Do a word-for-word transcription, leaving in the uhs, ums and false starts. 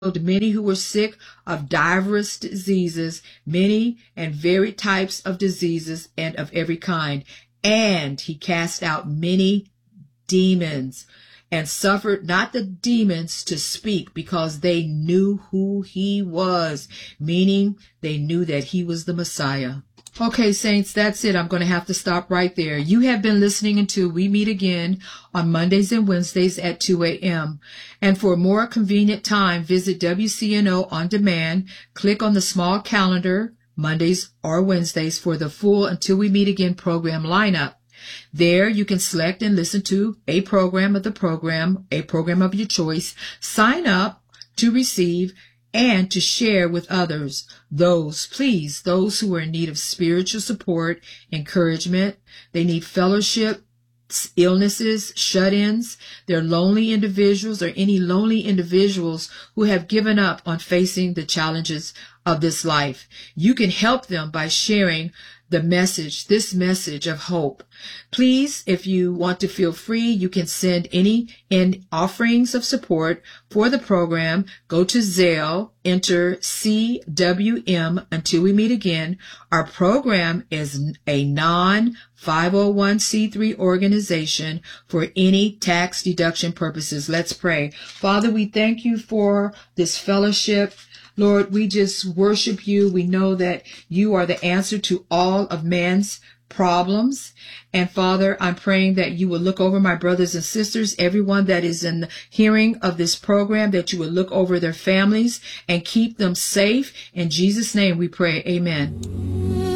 many who were sick of divers diseases, many and varied types of diseases and of every kind. And he cast out many demons and suffered not the demons to speak because they knew who he was, meaning they knew that he was the Messiah. Okay, saints, that's it. I'm going to have to stop right there. You have been listening until we meet again on Mondays and Wednesdays at two a.m. And for a more convenient time, visit W C N O On Demand. Click on the small calendar, Mondays or Wednesdays, for the full Until We Meet Again program lineup. There you can select and listen to a program of the program, a program of your choice, sign up to receive and to share with others. Those, please, those who are in need of spiritual support, encouragement, they need fellowship, illnesses, shut-ins, they're lonely individuals, or any lonely individuals who have given up on facing the challenges of this life. You can help them by sharing the message, this message of hope. Please, if you want to feel free, you can send any in offerings of support for the program. Go to Zelle, enter C W M Until We Meet Again. Our program is a non five oh one c three organization for any tax deduction purposes. Let's pray. Father, we thank you for this fellowship. Lord, we just worship you. We know that you are the answer to all of man's problems. And Father, I'm praying that you will look over my brothers and sisters, everyone that is in the hearing of this program, that you will look over their families and keep them safe. In Jesus' name we pray. Amen.